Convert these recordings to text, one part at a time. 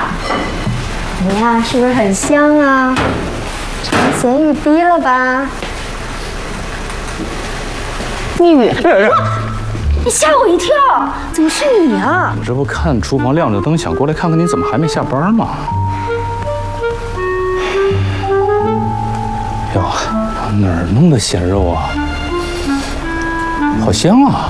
怎么样，是不是很香啊？尝咸玉滴了吧？蜜语，你吓我一跳，怎么是你啊？ 我这不看厨房亮着灯，想过来看看你怎么还没下班吗？哟，哪儿弄的咸肉啊？好香啊！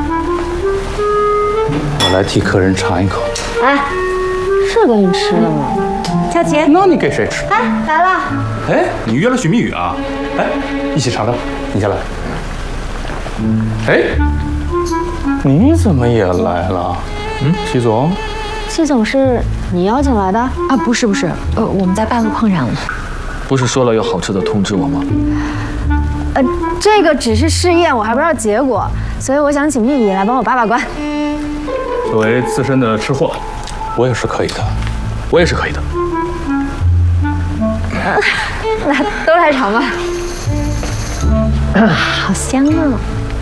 我来替客人尝一口。 哎，是给你吃的吗？小姐， 那你给谁吃？ 哎，来了。 哎，你约了许蜜雨啊？来，一起尝尝。你先来。哎，你怎么也来了？徐总， 季总是你邀请来的啊？ 不是，我们在半路碰上了。 不是说了有好吃的通知我吗？ 这个只是试验，我还不知道结果，所以我想请蜜雨来帮我把把关。 作为资深的吃货，我也是可以的。 我也是可以的。 来，都来尝吧。好香啊！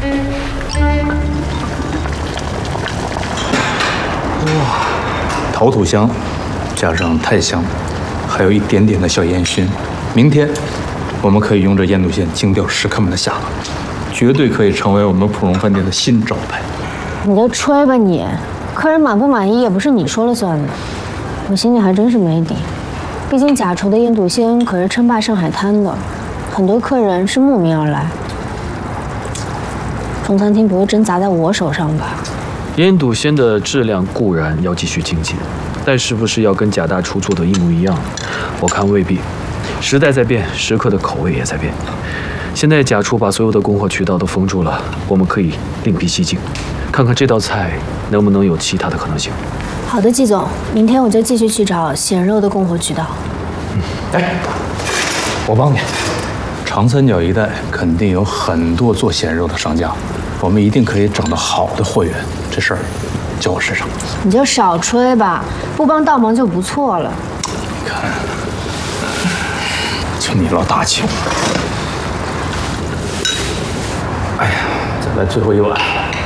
陶土香，加上泰香，还有一点点的小烟熏。明天，我们可以用这腌笃鲜惊掉食客们的下巴，绝对可以成为我们普荣饭店的新招牌。 你就吹吧你，客人满不满意也不是你说了算的。我心里还真是没底，毕竟假厨的腌笃鲜可是称霸上海滩的，很多客人是慕名而来。中餐厅不会真砸在我手上吧？ 腌笃鲜的质量固然要继续精进，但是不是要跟贾大厨做的一模一样？我看未必。时代在变，食客的口味也在变。现在贾厨把所有的供货渠道都封住了，我们可以另辟蹊径，看看这道菜能不能有其他的可能性。 好的，季总，明天我就继续去找咸肉的供货渠道。 哎，我帮你。长三角一带肯定有很多做咸肉的商家，我们一定可以找到好的货源。这事儿交我身上。 你就少吹吧，不帮倒忙就不错了。 你看，就你老大气。哎呀，再来最后一碗。